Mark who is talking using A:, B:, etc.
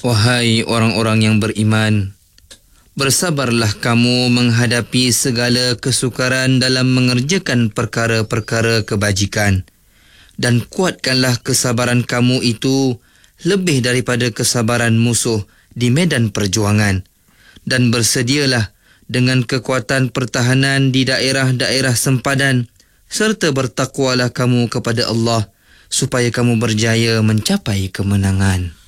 A: Wahai orang-orang yang beriman, bersabarlah kamu menghadapi segala kesukaran dalam mengerjakan perkara-perkara kebajikan, dan kuatkanlah kesabaran kamu itu lebih daripada kesabaran musuh di medan perjuangan, dan bersedialah dengan kekuatan pertahanan di daerah-daerah sempadan, serta bertakwalah kamu kepada Allah supaya kamu berjaya mencapai kemenangan.